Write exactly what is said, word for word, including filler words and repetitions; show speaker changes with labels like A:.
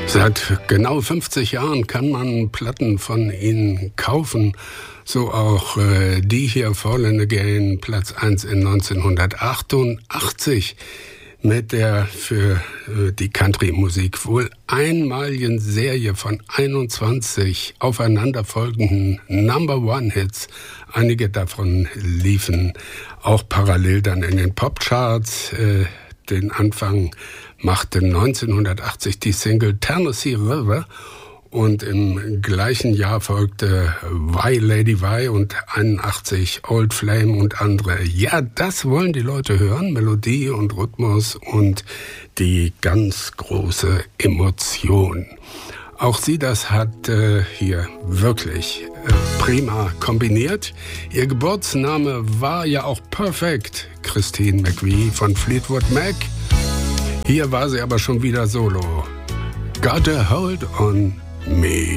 A: Seit genau fünfzig Jahren kann man Platten von ihnen kaufen. So auch äh, die hier, Fallen Again, Platz eins in neunzehnhundertachtundachtzig. Mit der für äh, die Country-Musik wohl einmaligen Serie von einundzwanzig aufeinanderfolgenden Number-One-Hits. Einige davon liefen auch parallel dann in den Popcharts. Äh, den Anfang machte neunzehnhundertachtzig die Single Tennessee River und im gleichen Jahr folgte Why Lady Why und einundachtzig Old Flame und andere. Ja, das wollen die Leute hören, Melodie und Rhythmus und die ganz große Emotion. Auch sie das hat äh, hier wirklich äh, prima kombiniert. Ihr Geburtsname war ja auch perfekt, Christine McVie von Fleetwood Mac. Hier war sie aber schon wieder solo. Got a hold on me.